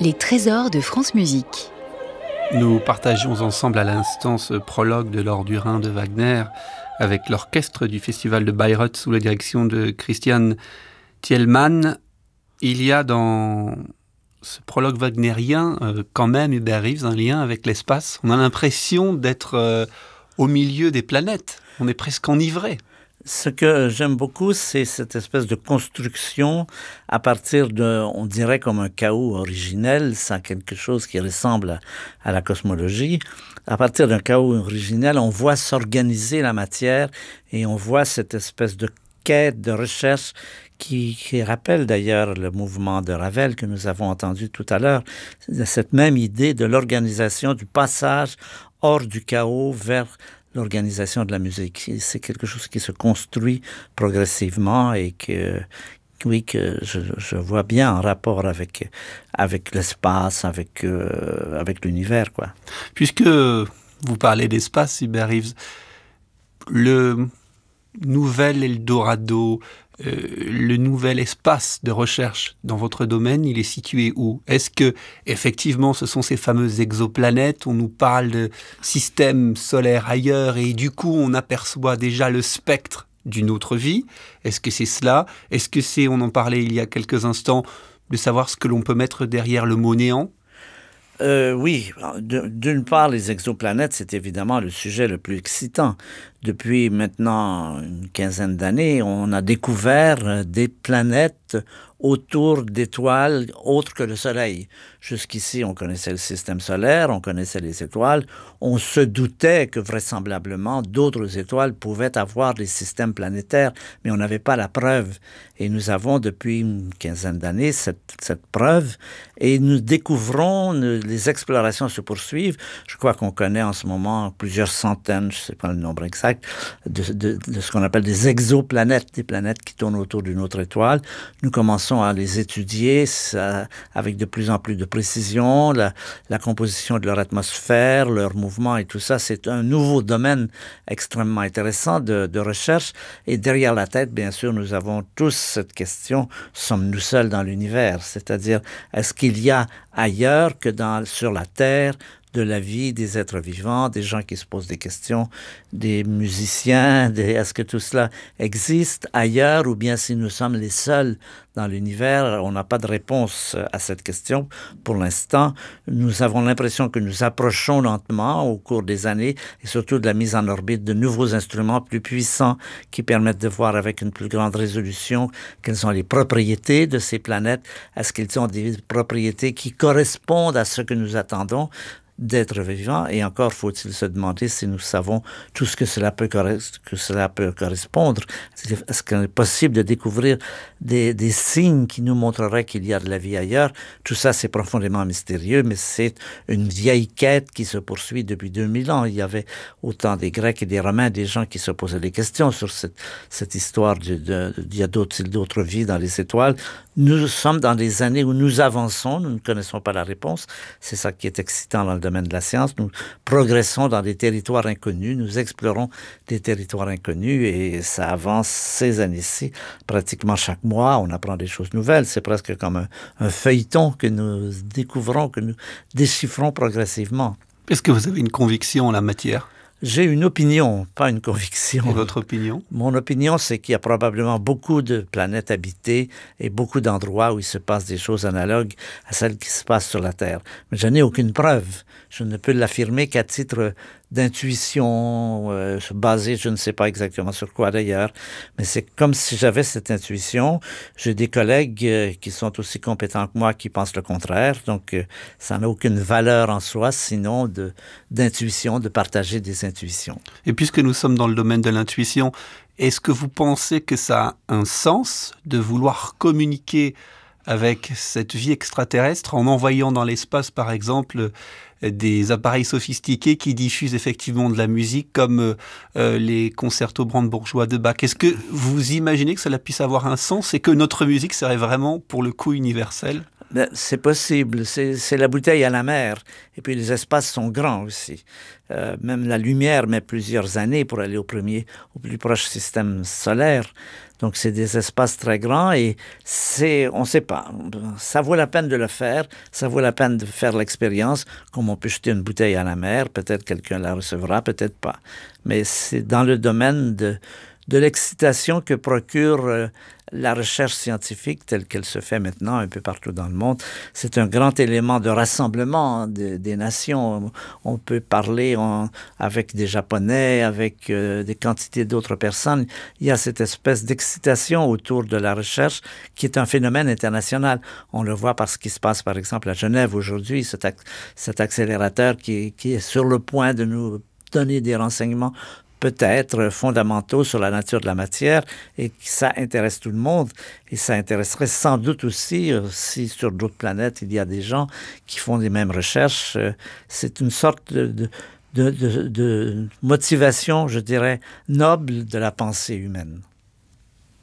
Les trésors de France Musique. Nous partagions ensemble à l'instant ce prologue de l'Or du Rhin de Wagner avec l'orchestre du festival de Bayreuth sous la direction de Christian Thielmann. Il y a dans ce prologue wagnérien quand même, Hubert Reeves, un lien avec l'espace. On a l'impression d'être au milieu des planètes. On est presque enivré. Ce que j'aime beaucoup, c'est cette espèce de construction à partir de, on dirait comme un chaos originel, sans quelque chose qui ressemble à la cosmologie. À partir d'un chaos originel, on voit s'organiser la matière et on voit cette espèce de quête, de recherche qui rappelle d'ailleurs le mouvement de Ravel que nous avons entendu tout à l'heure. Cette même idée de l'organisation, du passage hors du chaos vers l'organisation de la musique. C'est quelque chose qui se construit progressivement et que je vois bien en rapport avec l'espace, avec l'univers, quoi. Puisque vous parlez d'espace, Hubert Reeves, le nouvel Eldorado, le nouvel espace de recherche dans votre domaine, il est situé où? Est-ce que, effectivement, ce sont ces fameuses exoplanètes? On nous parle de systèmes solaires ailleurs et du coup, on aperçoit déjà le spectre d'une autre vie. Est-ce que c'est cela? Est-ce que c'est, on en parlait il y a quelques instants, de savoir ce que l'on peut mettre derrière le mot néant? Oui, d'une part, les exoplanètes, c'est évidemment le sujet le plus excitant. Depuis maintenant une quinzaine d'années, on a découvert des planètes autour d'étoiles autres que le Soleil. Jusqu'ici, on connaissait le système solaire, on connaissait les étoiles. On se doutait que vraisemblablement d'autres étoiles pouvaient avoir des systèmes planétaires, mais on n'avait pas la preuve. Et nous avons depuis une quinzaine d'années cette preuve et nous découvrons, les explorations se poursuivent. Je crois qu'on connaît en ce moment plusieurs centaines, je ne sais pas le nombre exact, de ce qu'on appelle des exoplanètes, des planètes qui tournent autour d'une autre étoile. Nous commençons à les étudier avec de plus en plus de précision, la composition de leur atmosphère, leur mouvement et tout ça. C'est un nouveau domaine extrêmement intéressant de recherche. Et derrière la tête, bien sûr, nous avons tous cette question, sommes-nous seuls dans l'univers? C'est-à-dire, est-ce qu'il y a ailleurs que sur la Terre de la vie des êtres vivants, des gens qui se posent des questions, des musiciens, est-ce que tout cela existe ailleurs ou bien si nous sommes les seuls dans l'univers? On n'a pas de réponse à cette question. Pour l'instant, nous avons l'impression que nous approchons lentement au cours des années et surtout de la mise en orbite de nouveaux instruments plus puissants qui permettent de voir avec une plus grande résolution quelles sont les propriétés de ces planètes. Est-ce qu'ils ont des propriétés qui correspondent à ce que nous attendons d'être vivant, et encore faut-il se demander si nous savons tout ce que cela peut correspondre. Est-ce qu'il est possible de découvrir des signes qui nous montreraient qu'il y a de la vie ailleurs? Tout ça, c'est profondément mystérieux, mais c'est une vieille quête qui se poursuit depuis 2000 ans. Il y avait autant des Grecs et des Romains, des gens qui se posaient des questions sur cette histoire il y a d'autres vies dans les étoiles. Nous sommes dans des années où nous avançons, nous ne connaissons pas la réponse. C'est ça qui est excitant dans le domaine de la science. Nous progressons dans des territoires inconnus, nous explorons des territoires inconnus et ça avance ces années-ci. Pratiquement chaque mois, on apprend des choses nouvelles. C'est presque comme un feuilleton que nous découvrons, que nous déchiffrons progressivement. Est-ce que vous avez une conviction en la matière? J'ai une opinion, pas une conviction. Et votre opinion? Mon opinion, c'est qu'il y a probablement beaucoup de planètes habitées et beaucoup d'endroits où il se passe des choses analogues à celles qui se passent sur la Terre. Mais je n'ai aucune preuve. Je ne peux l'affirmer qu'à titre d'intuition, basée, je ne sais pas exactement sur quoi d'ailleurs, mais c'est comme si j'avais cette intuition. J'ai des collègues qui sont aussi compétents que moi qui pensent le contraire, donc ça n'a aucune valeur en soi, sinon d'intuition, de partager des intuitions. Et puisque nous sommes dans le domaine de l'intuition, est-ce que vous pensez que ça a un sens de vouloir communiquer avec cette vie extraterrestre en envoyant dans l'espace, par exemple, des appareils sophistiqués qui diffusent effectivement de la musique comme les concertos brandebourgeois de Bach? Est-ce que vous imaginez que cela puisse avoir un sens et que notre musique serait vraiment, pour le coup, universelle? Ben, c'est possible, c'est la bouteille à la mer. Et puis les espaces sont grands aussi. Même la lumière met plusieurs années pour aller au plus proche système solaire. Donc c'est des espaces très grands et on ne sait pas. Ça vaut la peine de le faire, ça vaut la peine de faire l'expérience, comme on peut jeter une bouteille à la mer, peut-être quelqu'un la recevra, peut-être pas. Mais c'est dans le domaine de l'excitation que procure la recherche scientifique telle qu'elle se fait maintenant un peu partout dans le monde. C'est un grand élément de rassemblement des nations. On peut parler avec des Japonais, avec des quantités d'autres personnes. Il y a cette espèce d'excitation autour de la recherche qui est un phénomène international. On le voit par ce qui se passe par exemple à Genève aujourd'hui, cet accélérateur qui est sur le point de nous donner des renseignements peut-être fondamentaux sur la nature de la matière et que ça intéresse tout le monde. Et ça intéresserait sans doute aussi si sur d'autres planètes, il y a des gens qui font les mêmes recherches. C'est une sorte de motivation, je dirais, noble de la pensée humaine.